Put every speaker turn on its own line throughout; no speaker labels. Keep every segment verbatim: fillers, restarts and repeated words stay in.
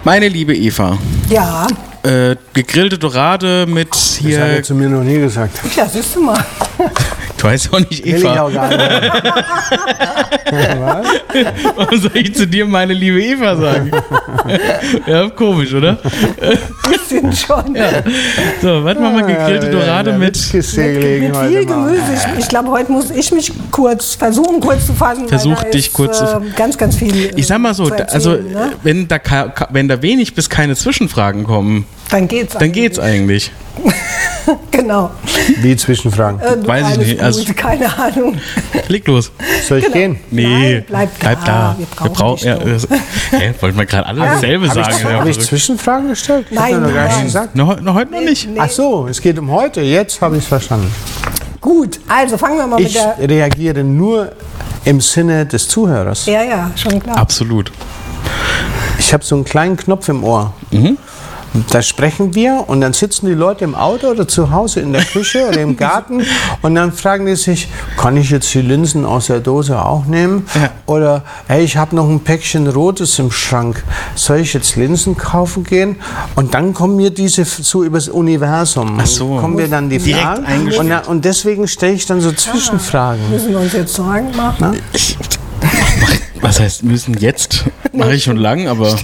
Meine liebe Eva.
Ja.
Äh, gegrillte Dorade mit hier...
Das hat er zu mir noch nie gesagt.
Ja, siehst du mal.
Du heißt auch nicht Eva.
Will ich auch gar nicht. Was?
Warum soll ich zu dir meine liebe Eva sagen? Ja, komisch, oder?
Bisschen schon.
Ja. So, was machen wir? Gegrillte Dorade
ja,
mit...
Mit, mit viel Gemüse. Ich, ich glaube, heute muss ich mich kurz versuchen, kurz zu fassen.
Versuch dich
ist,
kurz zu
äh, ganz, ganz viel.
Ich sag mal so,
erzählen,
also
ne?
wenn, da, wenn da wenig bis keine Zwischenfragen kommen,
dann geht's
dann
eigentlich.
geht's eigentlich.
Genau.
Wie Zwischenfragen?
Äh,
Weiß ich nicht. Also,
keine Ahnung.
Leg los.
Soll ich
Genau.
gehen?
Nee,
Nein, bleib da.
bleib da.
Wir brauchen dich
ja,
doch.
das, hä, wollten wir gerade alle dasselbe
Habe
sagen?
ich,
Ja,
hab ich
verrückt.
Zwischenfragen gestellt? Ich hab
Nein,
noch gar
nein.
nicht gesagt.
noch, noch heute noch nicht?
Nee.
Ach so, es geht um heute. Jetzt habe ich es verstanden.
Gut, also fangen wir mal
Ich
mit der...
reagiere nur im Sinne des Zuhörers.
Ja, ja, schon klar.
Absolut.
Ich habe so einen kleinen Knopf im Ohr.
Mhm.
Da sprechen wir und dann sitzen die Leute im Auto oder zu Hause in der Küche oder im Garten und dann fragen die sich, kann ich jetzt die Linsen aus der Dose auch nehmen?
Ja.
Oder, hey, ich habe noch ein Päckchen Rotes im Schrank, soll ich jetzt Linsen kaufen gehen? Und dann kommen mir diese so übers Universum.
Ach so.
Kommen wir dann die
Direkt
Fragen
eingespielt.
und, dann- und deswegen stelle ich dann so Zwischenfragen.
Müssen wir uns jetzt Sorgen machen?
Ich, was heißt müssen jetzt? Mache ich schon lang, aber...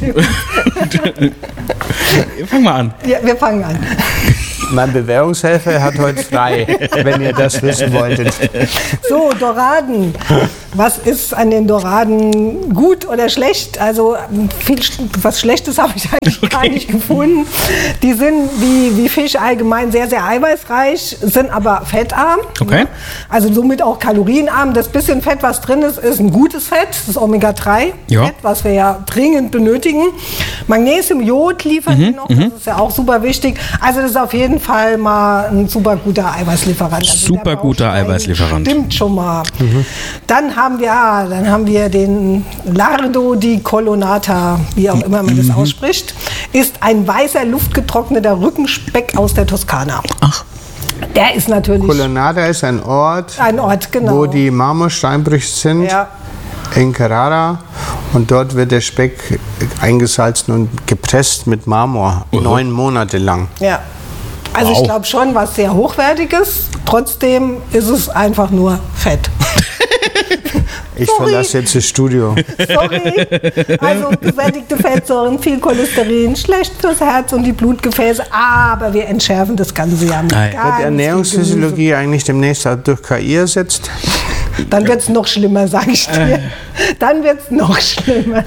Fang mal an.
Ja, wir fangen an.
Mein Bewährungshelfer hat heute frei, wenn ihr das wissen wolltet.
So, Doraden. Was ist an den Doraden gut oder schlecht? Also viel, was Schlechtes habe ich eigentlich gar nicht gefunden. Die sind wie, wie Fisch allgemein sehr, sehr eiweißreich, sind aber fettarm.
Okay.
Ne? Also somit auch kalorienarm. Das bisschen Fett, was drin ist, ist ein gutes Fett. Das ist Omega drei
Ja.
Fett, was wir ja dringend benötigen. Magnesium, Jod liefern die noch. Das ist ja auch super wichtig. Also das ist auf jeden Fall mal ein super guter Eiweißlieferant. Also
Super
der
guter
Baustein
Eiweißlieferant.
Stimmt schon mal. Dann haben wir, ah, dann haben wir den Lardo di Colonnata, wie auch immer man das ausspricht, ist ein weißer, luftgetrockneter Rückenspeck aus der Toskana.
Ach.
Der ist natürlich
Colonnata ist ein Ort,
ein Ort, genau.
wo die Marmorsteinbrüche sind.
Ja.
In Carrara und dort wird der Speck eingesalzen und gepresst mit Marmor,
Mhm.
neun Monate lang.
Ja. Also
Wow.
ich glaube schon was sehr Hochwertiges. Trotzdem ist es einfach nur Fett.
Ich
Sorry.
verlasse jetzt das Studio.
Sorry. Also gesättigte Fettsäuren, viel Cholesterin, schlecht fürs Herz und die Blutgefäße. Aber wir entschärfen das Ganze ja mit
Nein.
ganz
Wird
viel
Ernährungsphysiologie eigentlich demnächst auch durch K I ersetzt?
Gemüse. Dann wird es noch schlimmer, sage ich dir. Dann wird es noch schlimmer.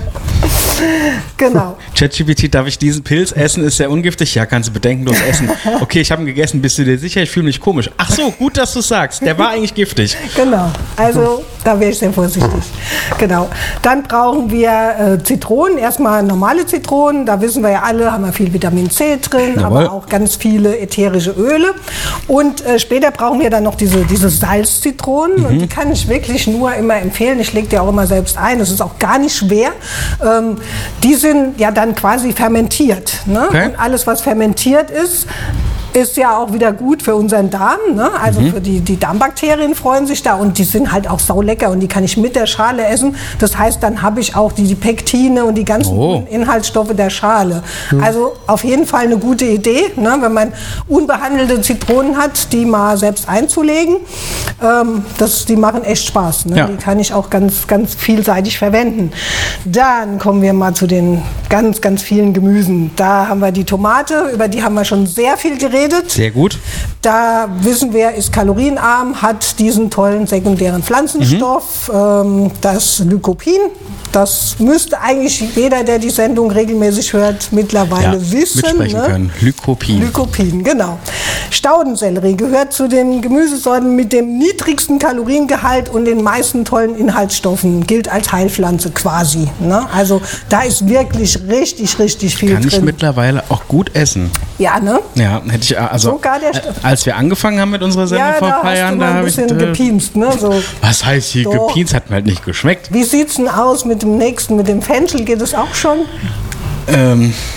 Genau.
ChatGPT, darf ich diesen Pilz essen? Ist sehr ungiftig? Ja, kannst du bedenkenlos essen. Okay, ich habe ihn gegessen. Bist du dir sicher? Ich fühle mich komisch. Ach so, gut, dass du es sagst. Der war eigentlich giftig.
Genau, also da wäre ich sehr vorsichtig. Genau. Dann brauchen wir äh, Zitronen, erstmal normale Zitronen, da wissen wir ja alle, haben wir viel Vitamin C drin,
Jawohl.
aber auch ganz viele ätherische Öle. Und äh, später brauchen wir dann noch diese, diese Salzzitronen und die kann ich wirklich nur immer empfehlen. Ich lege die auch immer selbst ein, das ist auch gar nicht schwer. Ähm, die sind ja dann quasi fermentiert. Ne?
Okay.
Und alles, was fermentiert ist, ist ja auch wieder gut für unseren Darm. Ne? Also für die, die Darmbakterien freuen sich da und die sind halt auch saulecker und die kann ich mit der Schale essen. Das heißt, dann habe ich auch die, die Pektine und die ganzen
Oh.
guten Inhaltsstoffe der Schale. Also auf jeden Fall eine gute Idee, ne? Wenn man unbehandelte Zitronen hat, die mal selbst einzulegen. Ähm, das, die machen echt Spaß. Ne?
Ja.
Die kann ich auch ganz, ganz vielseitig verwenden. Dann kommen wir mal zu den ganz, ganz vielen Gemüsen. Da haben wir die Tomate, über die haben wir schon sehr viel geredet.
Sehr gut.
Da wissen wir, ist kalorienarm, hat diesen tollen sekundären Pflanzenstoff, ähm, das Lycopin. Das müsste eigentlich jeder, der die Sendung regelmäßig hört, mittlerweile
Ja,
wissen.
mitsprechen
ne?
können. Lycopin.
Lycopin, genau. Staudensellerie gehört zu den Gemüsesorten mit dem niedrigsten Kaloriengehalt und den meisten tollen Inhaltsstoffen. Gilt als Heilpflanze quasi. Ne? Also da ist wirklich richtig, richtig viel
Kann ich
drin.
mittlerweile auch gut essen.
Ja, ne?
Ja, hätte ich also
Sogar der
äh,
St-
als wir angefangen haben mit unserer Sendung
Ja,
vor ein
da
paar
hast
Jahren,
du
da
mal ein
habe ich
bisschen
äh,
gepinst, ne? So.
was heißt hier
Doch.
gepinst, hat mir halt nicht geschmeckt.
Wie sieht's denn aus mit dem nächsten, mit dem Fenchel? Geht es auch schon?
Ähm,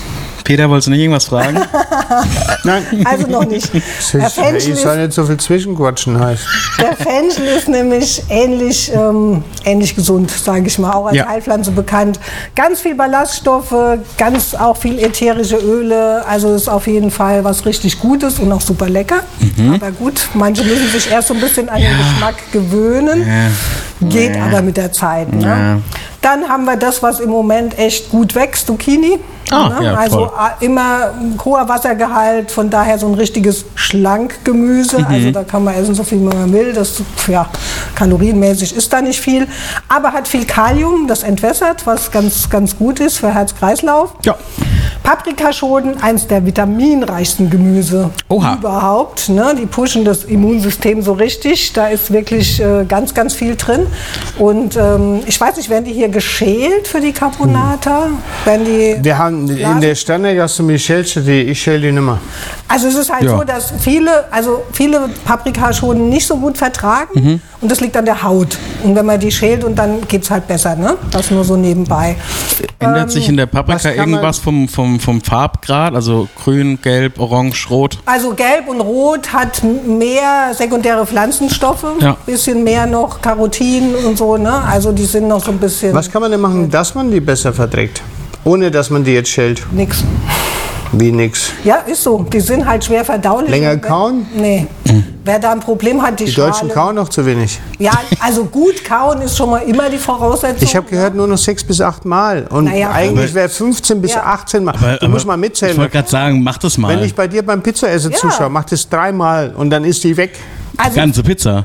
Peter, wolltest du nicht irgendwas fragen?
Nein.
Also noch nicht. Der Fenchel,
Ich soll
ist,
nicht so viel zwischenquatschen, heißt.
der Fenchel ist nämlich ähnlich, ähm, ähnlich gesund, sage ich mal, auch als
Ja.
Heilpflanze bekannt. Ganz viel Ballaststoffe, ganz auch viel ätherische Öle, also ist auf jeden Fall was richtig Gutes und auch super lecker.
Mhm.
Aber gut, manche müssen sich erst so ein bisschen an den Geschmack gewöhnen,
Ja.
geht
Ja.
aber mit der Zeit. Ne?
Ja.
Dann haben wir das, was im Moment echt gut wächst, Zucchini.
Ah,
ne?
ja,
also
toll.
a- immer ein hoher Wassergehalt, von daher so ein richtiges Schlankgemüse.
Mhm.
Also da kann man essen, so viel man will. Das, ja, kalorienmäßig ist da nicht viel. Aber hat viel Kalium, das entwässert, was ganz, ganz gut ist für Herz-Kreislauf.
Ja.
Paprikaschoten, eins der vitaminreichsten Gemüse
Oha.
überhaupt. Ne? Die pushen das Immunsystem so richtig. Da ist wirklich äh, ganz, ganz viel drin. Und ähm, ich weiß nicht, werden die hier geschält für die Carbonata? Werden die
Wir haben in der Standardgastronomie schälst du die, ich schäl die nicht mehr.
Also es ist halt
Ja.
so, dass viele, also viele Paprikaschoten nicht so gut vertragen
Mhm.
und das liegt an der Haut. Und wenn man die schält und dann geht es halt besser, ne? Das nur so nebenbei.
Ändert sich in der Paprika
was kann man-
irgendwas vom, vom, vom Farbgrad? Also grün, gelb, orange, rot?
Also Gelb und Rot hat mehr sekundäre Pflanzenstoffe,
Ja.
bisschen mehr noch Carotin und so, ne? Also die sind noch so ein bisschen
Was kann man denn machen, dass man die besser verträgt? Ohne dass man die jetzt schält.
nix.
Wie nix.
Ja, ist so. Die sind halt schwer verdaulich.
Länger
Und wer-
kauen?
Nee. Wer da ein Problem hat, die,
Die
Schale.
Deutschen kauen noch zu wenig.
Ja, also gut kauen ist schon mal immer die Voraussetzung.
Ich habe gehört, nur noch sechs bis acht Mal. Und
Naja,
eigentlich wäre fünfzehn bis
Ja.
achtzehn Mal. du musst mal
Ich
mitzählen.
wollte gerade sagen, mach das mal.
Wenn ich bei dir beim Pizzaessen
Ja.
zuschaue, mach das dreimal und dann ist die weg.
Also
Ganze Pizza.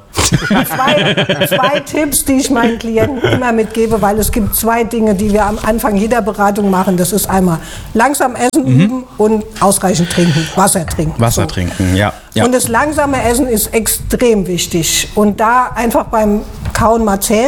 zwei, zwei Tipps, die ich meinen Klienten immer mitgebe, weil es gibt zwei Dinge, die wir am Anfang jeder Beratung machen. Das ist einmal langsam essen üben und ausreichend trinken, Wasser trinken.
Wasser
So.
trinken, ja. ja.
Und das langsame Essen ist extrem wichtig. Und da einfach beim Kauen mal zählen.